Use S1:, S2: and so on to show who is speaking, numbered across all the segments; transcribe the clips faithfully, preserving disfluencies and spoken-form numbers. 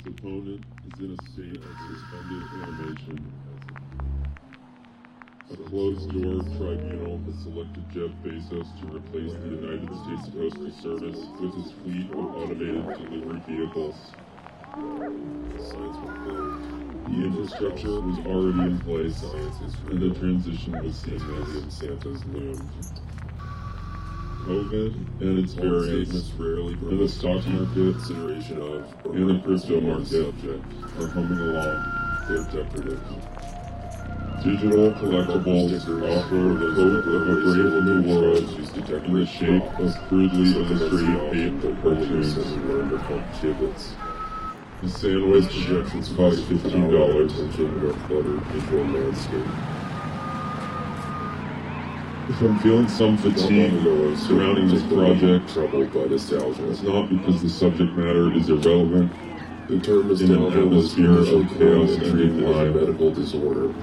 S1: Its opponent is in a state of suspended animation. A closed-door tribunal has selected Jeff Bezos to replace the United States Postal Service with his fleet of automated delivery vehicles. The infrastructure was already in place, and the transition was seamless.
S2: Santa's loomed.
S1: COVID and its variants, and the stock market,
S2: Consideration of
S1: and the crypto market
S2: subject.
S1: are humming along.
S2: They're decorative.
S1: Digital collectibles offer the hope of a brave new world in the shape of crudely illustrated paper cartoons.
S2: Giblets.
S1: The sandwich costs fifteen dollars.
S2: Cluttered visual landscape.
S1: If I'm feeling some fatigue surrounding this project,
S2: Troubled by nostalgia.
S1: it's not because the subject matter is irrelevant.
S2: The term is
S1: In an atmosphere of chaos and
S2: treated as a
S1: decline.
S2: medical disorder.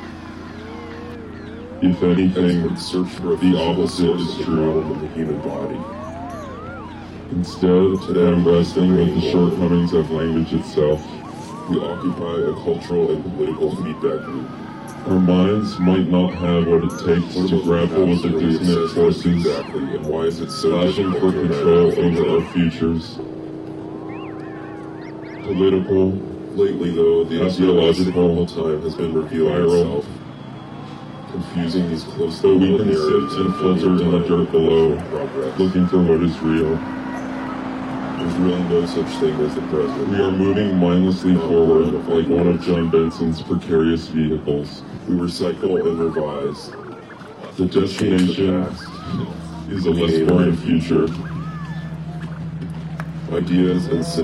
S1: If anything,
S2: Experts search for a
S1: the opposite is
S2: source of
S1: true.
S2: problem in the human body.
S1: Instead, today I'm wrestling with the shortcomings of language itself.
S2: We occupy a cultural and political feedback loop.
S1: Our minds might not have what it takes to grapple with the dissonant forces
S2: Exactly, and why is it so
S1: clashing for
S2: difficult to
S1: control
S2: imagine?
S1: over our futures. Political,
S2: Lately, though, the
S1: Ideological,
S2: ideological time has been revealing
S1: viral,
S2: itself, confusing these close
S1: so we can sift and filter in the dirt below,
S2: progress.
S1: looking for what is real.
S2: There's really no such thing as the present.
S1: We are moving mindlessly forward like one of John Benson's precarious vehicles.
S2: We recycle and revise.
S1: The destination is a less boring future.
S2: Ideas and